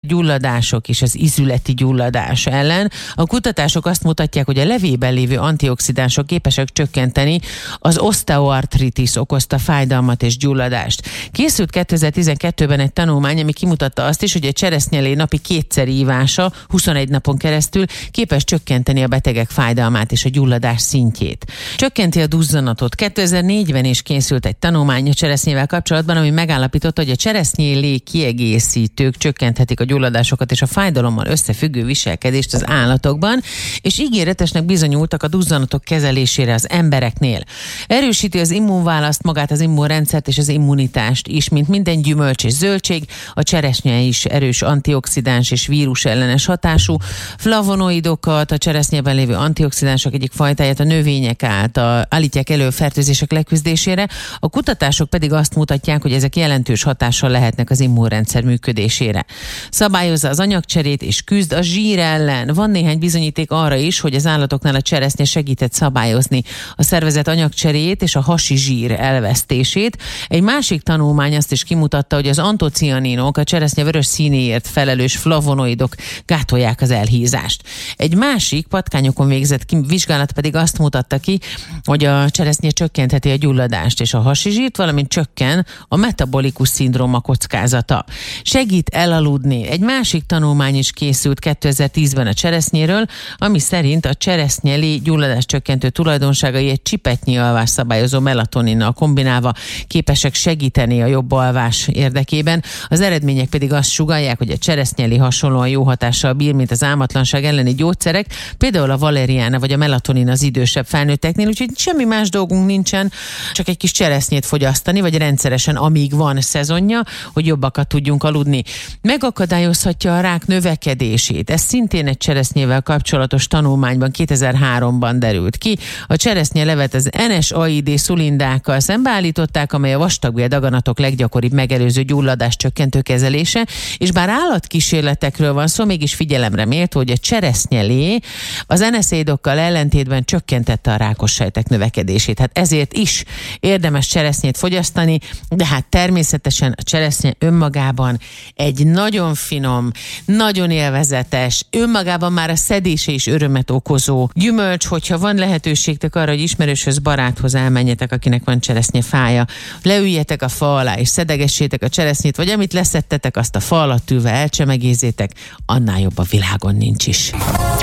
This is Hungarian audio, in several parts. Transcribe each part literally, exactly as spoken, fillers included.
gyulladások és az ízületi gyulladás ellen. A kutatások azt mutatják, hogy a levében lévő antioxidánsok képesek csökkenteni az oszteoartritis okozta fájdalmat és gyulladást. Készült kétezer-tizenkettőben egy tanulmány, ami kimutatta azt is, hogy a cseresznyelé napi kétszer ívása huszonegy napon keresztül képes csökkenteni a betegek fájdalmát és a gyulladás szintjét. Csökkenti a duzzanatot. kétezer-négyben is készült egy tanulmány a cseresznyével kapcsolatban, ami megállapította, hogy a cseresznyélé kiegészítők csökkenthetik a gyulladásokat és a fájdalommal összefüggő viselkedést az állatokban, és ígéretesnek bizonyultak a duzzanatok kezelésére az embereknél. Erősíti az immunválaszt, magát az immunrendszert és az immunitást is, mint minden gyümölcs és zöldség. A cseresznye is erős antioxidáns és vírus ellenes hatású. Flavonoidokat, a cseresznyében lévő antioxidánsok egyik fajtáját a növények által állítják elő fertőzések leküzdésére. A kutatások pedig azt mutatják, hogy ezek jelentős hatással lehetnek az immunrendszer működésére. Szabályozza az anyagcserét és küzd a zsír ellen. Van néhány bizonyíték arra is, hogy az állatoknál a cseresznye segített szabályozni a szervezet anyagcseréjét és a hasi zsír elvesztését. Egy másik tanulmány azt is kimutatta, hogy az antocianinok, a cseresznye vörös színéért felelős flavonoidok gátolják az elhízást. Egy másik patkányokon végzett vizsgálat pedig azt mutatta ki, hogy a cseresznye csökkentheti a gyulladást és a hasi zsírt, valamint csökken a metabolikus szindróma kockázata. Segít elaludni. Egy másik tanulmány is készült kétezer-tízben a cseresznyéről, ami szerint a cseresznyelé gyulladás csökkentő tulajdonságai egy csipetnyi alvásszabályozó melatoninnal kombinálva képesek segíteni a jobb alvás érdekében. Az eredmények pedig azt sugallják, hogy a cseresznyelé hasonlóan jó hatással bír, mint az álmatlanság elleni gyógyszerek, például a valeriana vagy a melatonin az idősebb felnőtteknél, úgyhogy semmi más dolgunk nincsen, csak egy kis cseresznyét fogyasztani, vagy rendszeresen, amíg van szezonja, hogy jobbakat tudjunk aludni. Megakadályozhatja a rák növekedését. Ez szintén egy cseresznyével kapcsolatos tanulmányban kétezer-háromban derült ki. A cseresznyelevet az en es á i dé szulindákkal szembeállították, amely a vastagbél daganatok leggyakoribb megelőző gyulladás csökkentő kezelése, és bár állatkísérletekről van szó, mégis figyelemre méltó, hogy a cseresznyelé az en es á i dé-okkal ellentétben csökkentette a rákos sejtek növekedését. Hát ezért is érdemes cseresznyét fogyasztani, de hát természetesen a cseresznye önmagában egy nagyon finom, nagyon élvezetes, önmagában már a szedése is örömet okozó gyümölcs, hogyha van lehetőségtek arra, hogy ismerőshöz, baráthoz elmenjetek, akinek van cseresznyefája, leüljetek a fa alá és szedegessétek a cseresznyét, vagy amit leszettetek, azt a fa alatt ülve elcsemegézzétek, annál jobb a világon nincs is.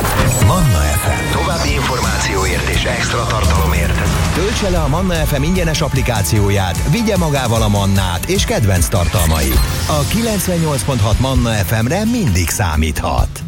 Manna ef em. További információért és extra tartalomért töltse le a Manna ef em ingyenes applikációját, vigye magával a Mannát és kedvenc tartalmait. A kilencvennyolc pont hat Manna ef emre mindig számíthat.